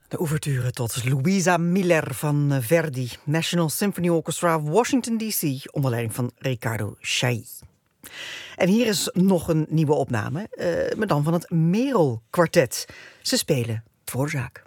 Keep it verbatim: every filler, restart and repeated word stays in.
De ouverture tot Luisa Miller van Verdi, National Symphony Orchestra, Washington D C, onder leiding van Riccardo Chailly. En hier is nog een nieuwe opname, uh, maar dan van het Merel Kwartet. Ze spelen Dvorak.